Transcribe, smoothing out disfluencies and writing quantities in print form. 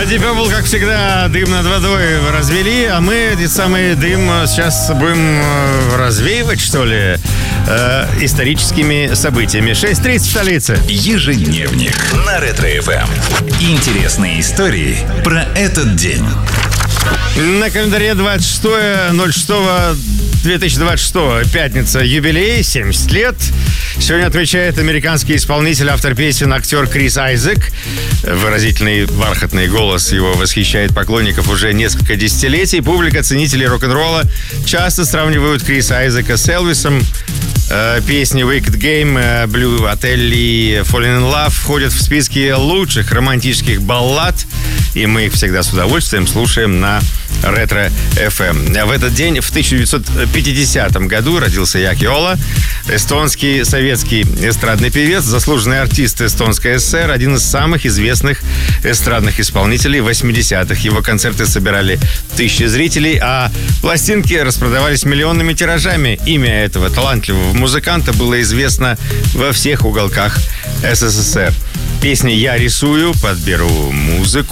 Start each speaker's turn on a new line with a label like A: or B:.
A: Deep Purple, как всегда, дым над водой развели, а мы этот самый дым сейчас будем развеивать, что ли, историческими событиями. 6:30 в столице.
B: Ежедневник на Ретро-ФМ. Интересные истории про этот день.
A: На календаре 26.06.2026, пятница, юбилей, 70 лет. Сегодня отмечает американский исполнитель, автор песен, актер Крис Айзек. Выразительный бархатный голос его восхищает поклонников уже несколько десятилетий. Публика, ценителей рок-н-ролла часто сравнивают Криса Айзека с Элвисом. Песни Wicked Game, Blue Hotel и Falling in Love входят в списки лучших романтических баллад, и мы их всегда с удовольствием слушаем на Ретро-ФМ. В этот день, в 1950 году, родился Яки Ола, эстонский советский эстрадный певец, заслуженный артист Эстонской ССР, один из самых известных эстрадных исполнителей 80-х. Его концерты собирали тысячи зрителей, а пластинки распродавались миллионными тиражами. Имя этого талантливого музыканта было известно во всех уголках СССР. Песни «Я рисую», «Подберу музыку»,